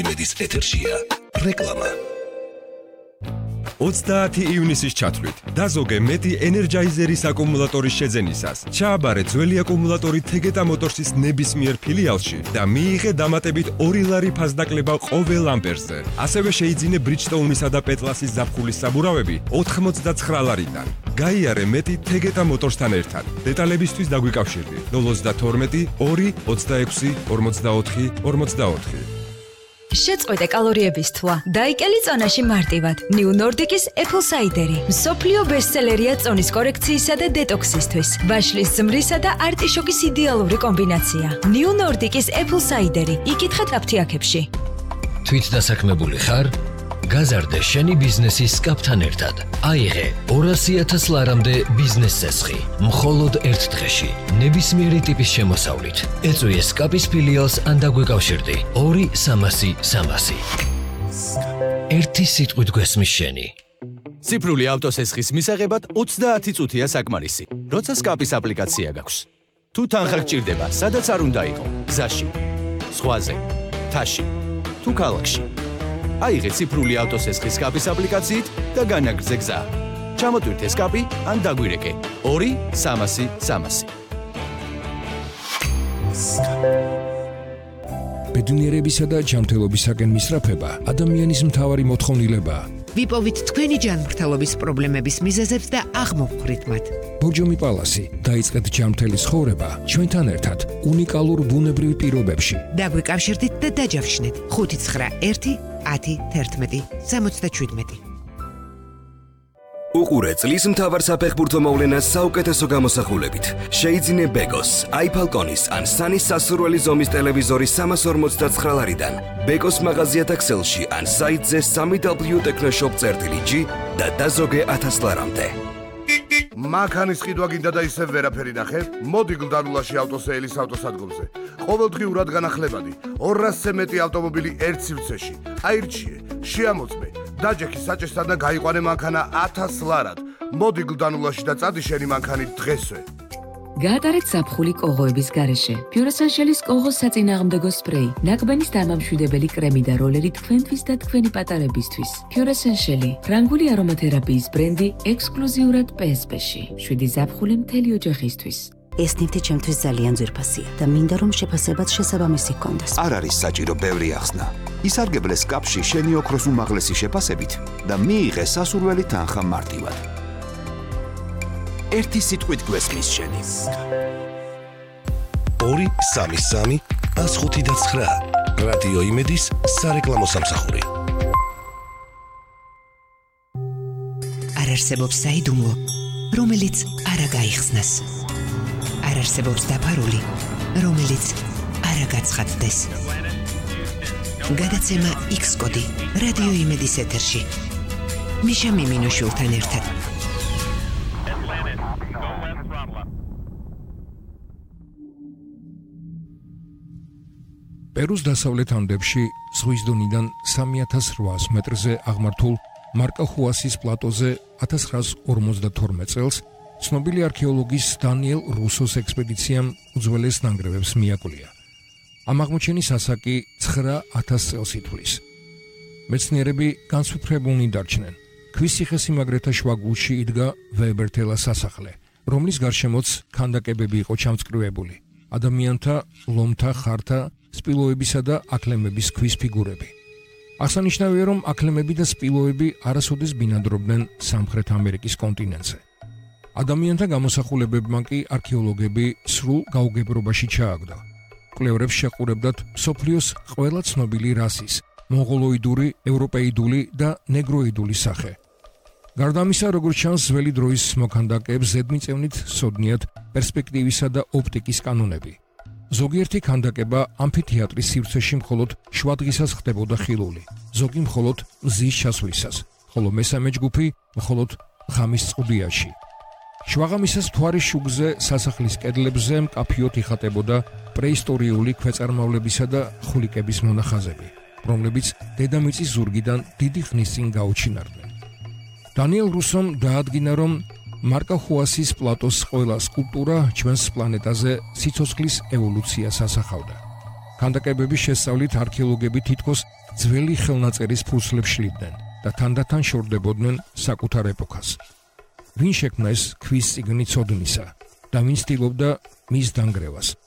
იმედის ეთერშია რეკლამა 30 ივნისის ჩათვლით დაზოგე მეტი ენერჯაიზერის აკუმულატორის შეძენისას. ჩააბარე ძველი აკუმულატორი თეგეტა მოტორსის ნებისმიერ ფილიალში და მიიღე დამატებით 2 ლარი ფასდაკლება ყოველ ამპერზე. ასევე შეიძინე Bridgestone-ისა და Petlas-ის ზაფხულის საბურავები 89 ლარიდან. გაიარე მეტი თეგეტა მოტორსთან ერთად. დეტალებისთვის დაგვიკავშირდი 032 2 26 44 44. შეწყვეტე კალორიების თვლა. დაიკელი წონაში მარტივად. New Nordic-ის Apple Cider-ი. მსოფლიო ბესტსელერია წონის კორექციისა და დეტოქსისთვის. ვაშლის ზმრისა და არტიშოკის იდეალური კომბინაცია. New Nordic-ის Apple Cider-ი. იკითხეთ აფთიაქებში. თვით დასაქმებული ხარ? გაზარდე შენი ბიზნესის სკაპთან ერთად. აიღე 200,000 ლარამდე ბიზნეს წესხი. მხოლოდ ერთ დღეში. ნებისმიერი ტიპის შემოსავლით. ეწვიე სკაპის ფილიალს ან დაგვიკავშირდი 2-300-300. ერთი სიტყვით გვესმის შენი. ციფრული ავტოსესხის მისაღებად 30 წუთია საკმარისი. როცა სკაპის აპლიკაცია გაქვს. თუ თანხა გჭირდება, სადაც არ უნდა იყო, გზაში, ზღვაზე, მთაში, თუ ქალაქში. აიღე ციფრული ავტოსესხის სკაპის აპლიკაციით და განაგრძე გზა. ჩამოტვირთე სკაპი ან დაგვირეკე 2-300-300. ბედნიერებისა და ჯანმრთელობისაკენ მისწრაფება ადამიანის მთავარი მოთხოვნილებაა. ვიპოვით თქვენი ჯანმრთელობის პრობლემების მიზეზებს და აღმოვხვრით მათ. ბორჯომი პალასი დაიწყეთ ჯანმრთელი ცხოვრება ჩვენთან ერთად უნიკალურ ბუნებრივ პირობებში. დაგვიკავშირდით და დაჯავშნეთ 591 10 11 77. უყურე წლის მთავარ საფეხბურთო მოვლენას საუკეთესო გამოსახულებით. შეიძინე Begos, iFalconis ან Sanis სასურველი ზომის ტელევიზორი 349 ლარიდან. Begos მაღაზიათა ქსელში ან საიტზე 3w.technoshop.g და დაზოგე 1000 ლარამდე. მანქანის ყიდვა გინდა და ისევ ვერაფერი ნახე? მოდი გლდანულაში ავტოსეილის ავტოსადგომზე. ყოველდღიურად განახლებადი 200-ზე მეტი ავტომობილი ერთ სივრცეში. აირჩიე, შეამოწმე, დაჯექი საჭესთან და გაიყვანე მანქანა 1000 ლარად. მოდი გლდანულაში და წადი შენი მანქანით დღესვე. გაატარეთ ზაფხული კოღოების გარეშე. Pure-Essential-ის კოღოს საწინააღმდეგო სპრეი, ნაკბენის დამამშვიდებელი კრემი და როლერი თქვენთვის და თქვენი პატარებისთვის. Pure-Essential-ი, ფრანგული არომათერაპიის ბრენდი ექსკლუზიურად PSP-ში. 7 ზაფხული მთელი ოჯახისთვის. ეს ნივთი ჩემთვის ძალიან ძვირფასია და მინდა რომ შეფასებაც შესაბამისი გქონდეს. არ არის საჭირო ბევრი ახსნა. ისარგებლე სკაპში შენი ოქროს უმაღლესი შეფასებით და მიიღე სასურველი თანხა მარტივად. ერთი სიტყვით გვესმის შენი. 2-3-3-105-9 რადიო იმედის სარეკლამო სამსახური. არ არსებობს საიდუმლო, რომელიც არ გაიხსნას. არ არსებობს დაფარული, რომელიც არ გაცხადდეს. გადაცემა X-კოდი რადიო იმედის ეთერში. მიშა მიმინოშულთან ერთად. პერუს დასავლეთ ანდებში ზღვის დონიდან 3800 მეტრზე აღმართულ მარკახუასის პლატოზე 1952 წელს ცნობილი არქეოლოგის დანიელ რუსოს ექსპედიციამ უძველეს ნანგრევებს მიაკვლია. ამ აღმოჩენის ასაკი 9000 წელს ითვლის. მეცნიერები განსუფრებულნი დარჩნენ. ქვის ციხესიმაგრეთა შუაგულში იდგა ვებერთელას სასახლე, რომლის გარშემოც ქანდაკებები იყო ჩამწკრივებული. ადამიანთა, ლომთა, ხართა, სპილოებისა და აკლემების ქვის ფიგურები. აღსანიშნავია, რომ აკლემები და სპილოები არასოდეს ბინადრობდნენ სამხრეთ ამერიკის კონტინენტზე. ადამიანთა გამოსახულებებმა კი არქეოლოგები სრულ გაუგებრობაში ჩააგდო. კვლევრებს შეყურებდათ მსოფლიოს ყველა ცნობილი რასის, მონღოლოიდური, ევროპეიდული და ნეგროიდული სახე. გარდა ამისა, როგორც ჩანს, ძველი დროის მოქანდაკეებს ზედმიწევნით სოდნიათ პერსპექტივისა და ოპტიკის კანონები. ზოგიერთი ქანდაკება ამფითეატრის სივრცეში მხოლოდ შვადღისას ხდებოდა ხილული, ზოგი მხოლოდ მზის ჩასვლისას, ხოლო მესამე ჯგუფი მხოლოდ ღამის წყობიაში. შვაღამისას მთვარის შუგზე სასახლის კედლებზე მკაფიოდ იხატებოდა პრეისტორიული ქვეწარმავლებისა და ხვლიკების მონახაზები, რომლებიც დედამიწის ზურგიდან დიდი ხნის წინ გაუჩინარდნენ. დანიელ რუსომ დაადგინა, რომ მარკახუასის პლატოს ყველა სკულპტურა ჩვენს პლანეტაზე სიცოცხლის ევოლუციას ასახავდა. ქანდაკებების შესწავლით არქეოლოგები თითქოს ძველი ხელნაწერის ფურცლებს შლიდნენ და თანდათან შორდებოდნენ საკუთარ ეპოქას. ვინ შექმნა ეს ქვის წიგნი ცოდნისა და ვინ ცდილობდა მის დანგრევას?